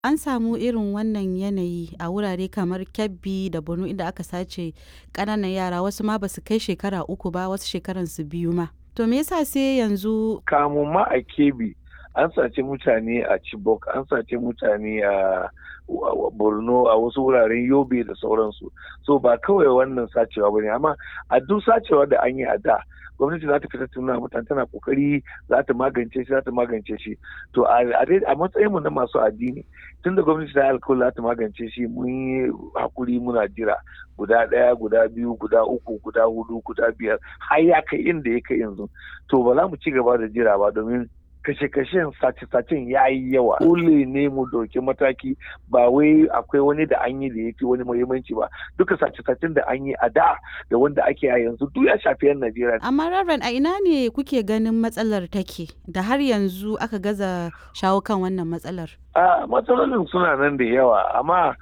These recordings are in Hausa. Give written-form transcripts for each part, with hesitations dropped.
An samu irin wannan yanayi a wurare kamar Kebbi da Borno inda aka sace ƙananan yara wasu ma basu kai shekara 3 ba wasu shekaransu 2 ma. To me yasa sai yanzu kamun ma a Kebbi an sace mutane a Chibok, an sace mutane a Borno, a wasu wuraren Yobe da sauransu. So ba kawai wannan sacewa bane, amma a duk sacewa da an yi a da gwamnati za ta fita tuna mutane tana kokari za ta magance shi. To a matsayinmu na masu addini, tunda gwamnati ta yi alkawari za ta magance shi, mun yi hakuri muna jira guda 1, guda 2, guda 3, guda 4, guda 5 har ya kai inda ya kai yanzu. To ba za mu ci gaba da jira ba, domin kashe-kashen sace-sacen ya yi yawa. Dole ne mu ɗauki mataki, ba wai akwai wani da an yi da ya fi wani muhimmanci ba. Duka sace-sacen da an yi a da wanda ake a yanzu duk ya shafi 'yan Najeriya. Amma Reverend, a ina ne kuke ganin matsalar take da har yanzu aka gaza shawo kan wannan matsalar? Matsalolin suna nan da yawa, amma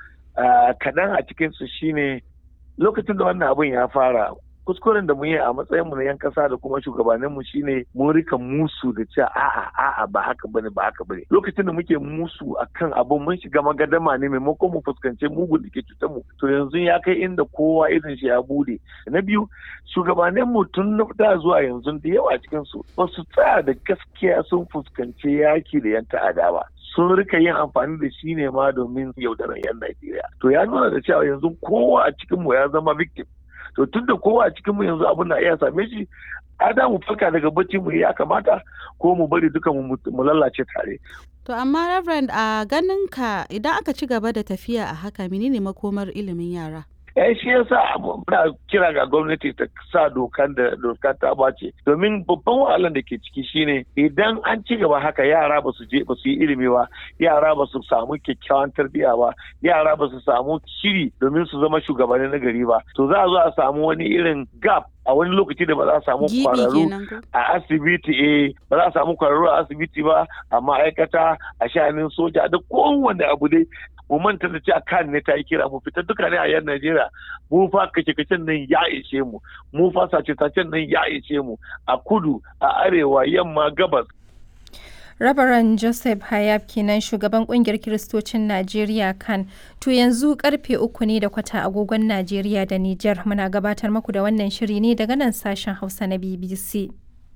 kaɗan a cikinsu shine lokacin da wannan abin ya fara. Kuskuren da mu yi a matsayinmu na 'yan kasa da kuma shugabanninmu shine mun rika musu da cewa a'a ba haka bane. Lokacin da muke musu akan abun mun shiga magadama ne maimakon mu fuskance mugun da ke cutar mu. To yanzu ya kai inda kowa irin shi ya bude. Na biyu, shugabanninmu tun na da zuwa yanzu da yawa cikin su ba su tsaya da gaskiya sun fuskanci yaki da 'yan ta'ada ba. Sun rika yin amfani da shi ne ma domin yaudarar 'yan Najeriya. To ya nuna da cewa yanzu kowa a cikinmu ya zama victim. To tun da kowa a cikinmu yanzu abin na iya same shi, ada mu farka daga bacci mu ya kamata ko mu bari duka mu lalace tare. To amma Reverend, a ganin ka idan aka ci gaba da tafiya a haka menene makomar ilimin yara? Shi yasa muna kira ga gwamnati ta sa dokar ta bace, domin babban wahalar da ke ciki shine idan an ci gaba haka yara ba su yi ilimi ba, yara ba su samu kyakkyawan tarbiyya ba, yara ba su samu shiri domin su zama shugabanni na gari ba, to za a zo a samu wani irin gap a wani lokaci da ba za a samu kwararru a asibiti ba za a samu kwararru a asibiti ba, a ma'aikata, a sha'anin soja da kowanne abu dai. Mu manta da cewa kan ne ta yi kira mu fita duka ne a yan Najeriya, mu fa kace-kacen nan ya ishe mu fa sace-sacen nan ya ishe mu a kudu, a arewa, yamma, gabas. Rabaran Joseph Hayab kenan shugaban kungiyar Kiristocin Najeriya kan. To yanzu karfe 3:15 agogon Najeriya da Nijar, muna gabatar muku da wannan shiri ne daga nan sashen Hausa na BBC.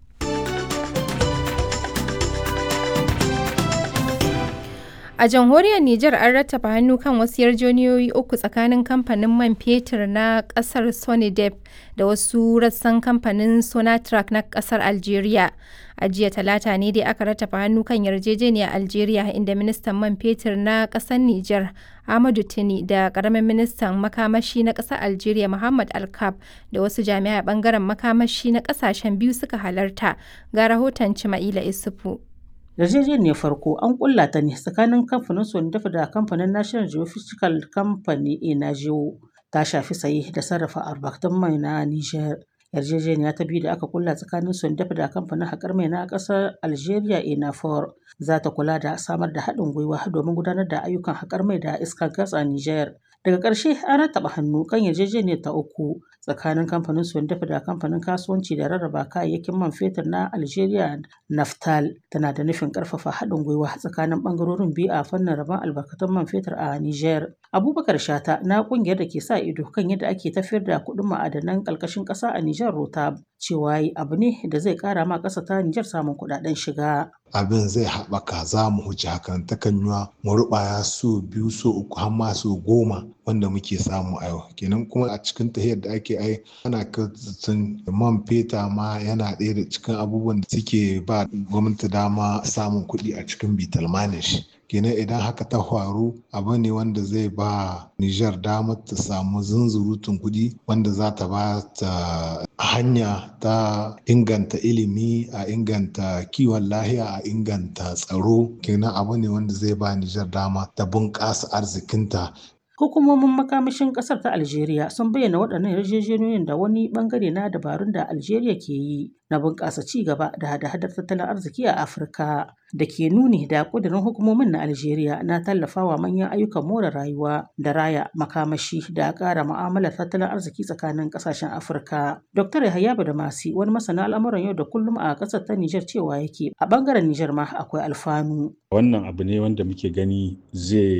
A jamhuriyar Nijar an rattaba hannu kan wasu yarjejeniyoyi 3 tsakanin kamfanin man fetur na kasar Sonidep da wasu rassan kamfanin Sonatrach na kasar Algeria. A jiya Talata ne dai aka rattaba hannu kan yarjejeniyar Algeria, inda ministan man fetur na kasar Nijar Ahmadou Tini da karamin ministan makamashi na kasar Algeria Muhammad Alkab da wasu jami'ai bangaren makamashi na kasashen biyu suka halarta. Ga rahoton Cima'ila Isufu. Yarjejeniyar farko an kulla ta ne tsakanin kamfanin Sonidep da kamfanin National Geophysical Company (NGO), ta shafi saye da sarrafa albarkatun mai na Niger. Yarjejeniya ta biyu da aka kulla tsakanin Sonidep da kamfanin haƙar mai na ƙasar Algeria ENAFOR za ta kula da samar da haɗin gwiwa domin gudanar da ayyukan haƙar mai da iskar gas a Niger. Daga ƙarshe an rattaba hannu kan yarjejeniyar ta uku tsakanin kamfanin Sonidep da kamfanin kasuwanci da rarraba kayayyakin man fetur na Algeria Naftal. Tana da nufin ƙarfafa haɗin gwiwa tsakanin ɓangarorin biyu a fannin rabon albarkatun man fetur a Niger. Abubakar Shata na ƙungiyar da ke sa ido kan yadda ake tafiyar da kuɗin ma'adanan ƙarƙashin ƙasa a Niger Rotab cewa abu ne da zai ƙara ma ƙasa ta Niger samun kuɗaɗen shiga. Abin zai haɓaka, za mu huce hakan ta kanyuwa mu ruɓaya so 2 so 3 har ma so 10 wanda muke samu a yau. Kenan kuma a cikin tahiyar da ake ana kirtsin man feta ma yana ɗaya da cikin abubuwan da suke ba gwamnati dama samun kuɗi a cikin bitalmanin shi. Kenan idan haka ta faru abu ne wanda zai ba Nijar damar ta samu zunzurutun kuɗi wanda za ta ba ta hanya ta inganta ilimi, a inganta kiwon lahiya, a inganta tsaro. Kenan abu ne wanda zai ba Nijar dama ta bunƙasa arzikinta. Hukumomin makamashin ƙasar ta Algeria sun bayyana waɗannan yarjejeniyoyin da wani ɓangare na dabarun da Algeria ke yi na bunƙasa ci gaba da hada-hadar tattalin arziki a Afirka, da ke nuni da ƙudurin hukumomin na Algeria na tallafawa manyan ayyukan more rayuwa da raya makamashi da ƙara mu'amalar tattalin arziki tsakanin ƙasashen Afirka. Dr. Yahaya Badamasi, wani masana al'amuran yau da kullum a ƙasar ta Nijar, cewa yake a ɓangaren Nijar ma akwai alfanu. Wannan abu ne wanda muke gani zai